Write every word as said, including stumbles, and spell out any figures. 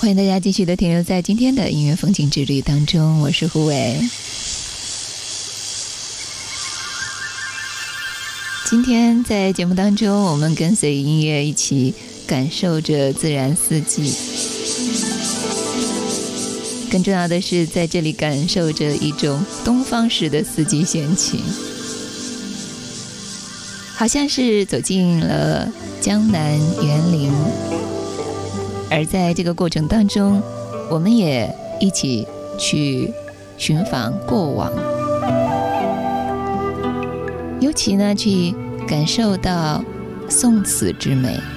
欢迎大家继续的停留在今天的音乐风景之旅当中，我是胡伟。今天在节目当中，我们跟随音乐一起感受着自然四季，更重要的是在这里感受着一种东方式的四季闲情，好像是走进了江南园林。而在这个过程当中，我们也一起去寻访过往，尤其呢去感受到宋词之美。